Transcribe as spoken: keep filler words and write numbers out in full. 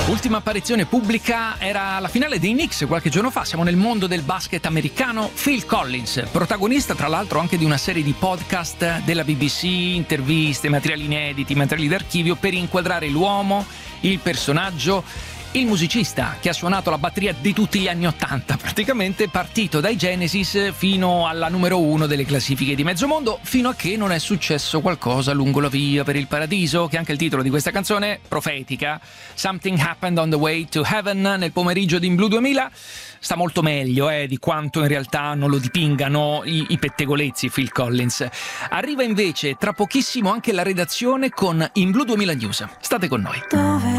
Ultima apparizione pubblica era la finale dei Knicks qualche giorno fa. Siamo nel mondo del basket americano. Phil Collins, protagonista tra l'altro anche di una serie di podcast della B B C, interviste, materiali inediti, materiali d'archivio per inquadrare l'uomo, il personaggio, il musicista che ha suonato la batteria di tutti gli anni ottanta, praticamente partito dai Genesis fino alla numero uno delle classifiche di mezzo mondo, fino a che non è successo qualcosa lungo la via per il paradiso, che è anche il titolo di questa canzone profetica. Something Happened on the Way to Heaven, nel pomeriggio di In Blue duemila. Sta molto meglio eh, di quanto in realtà non lo dipingano i, i pettegolezzi Phil Collins. Arriva invece tra pochissimo anche la redazione con In Blue duemila News. State con noi. Dove